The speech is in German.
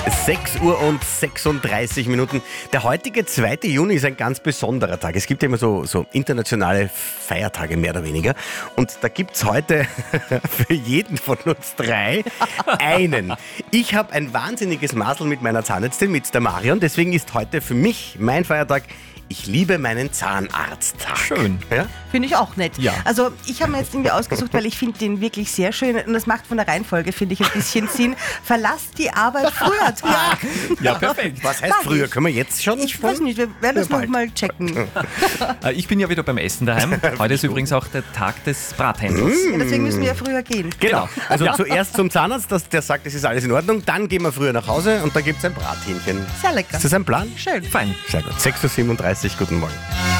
6 Uhr und 36 Minuten. Der heutige 2. Juni ist ein ganz besonderer Tag. Es gibt ja immer so internationale Feiertage, mehr oder weniger. Und da gibt es heute für jeden von uns 3 einen. Ich habe ein wahnsinniges Maßel mit meiner Zahnärztin, mit der Marion. Deswegen ist heute für mich mein Feiertag. Ich liebe meinen Zahnarzttag. Schön. Ja? Finde ich auch nett. Ja. Also ich habe mir jetzt irgendwie ausgesucht, weil ich finde den wirklich sehr schön und das macht von der Reihenfolge, finde ich, ein bisschen Sinn. Verlass die Arbeit früher Tag. Ja, perfekt. Was heißt früher? Können wir jetzt schon? Ich weiß nicht, wir werden das Ja, bald. nochmal checken. Ich bin ja wieder beim Essen daheim. Heute ist übrigens auch der Tag des Brathändlers. Ja, deswegen müssen wir ja früher gehen. Genau. Also Ja. zuerst zum Zahnarzt, der sagt, es ist alles in Ordnung. Dann gehen wir früher nach Hause und da gibt es ein Brathähnchen. Sehr lecker. Ist das ein Plan? Schön. Fein. Sehr gut. 6.37 Uhr, guten Morgen.